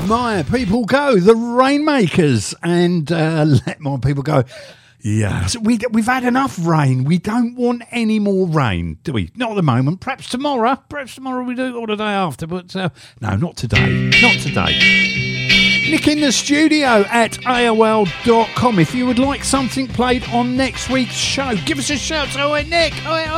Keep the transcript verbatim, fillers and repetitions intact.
My People Go, the Rainmakers, and uh, Let My People Go. Yeah, so we, we've had enough rain. We don't want any more rain, do we? Not at the moment. Perhaps tomorrow. Perhaps tomorrow we do, or the day after. But uh, no, not today. Not today. Nick in the studio at A O L dot com. If you would like something played on next week's show, give us a shout. Oh, hey, Nick. Oh, hey, oh.